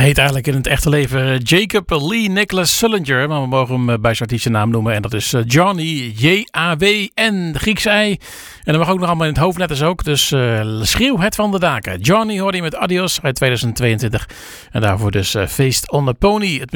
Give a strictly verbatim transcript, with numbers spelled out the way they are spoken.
Hij heet eigenlijk in het echte leven Jacob Lee Nicholas Sullinger. Maar we mogen hem bij zijn artiestennaam noemen. En dat is Johnny, J A W N, Grieks I. En dat mag ook nog allemaal in het hoofdletters ook. Dus uh, schreeuw het van de daken. Johnny hoorde je met Adios uit tweeduizend tweeëntwintig. En daarvoor dus uh, Feest on the Pony. Het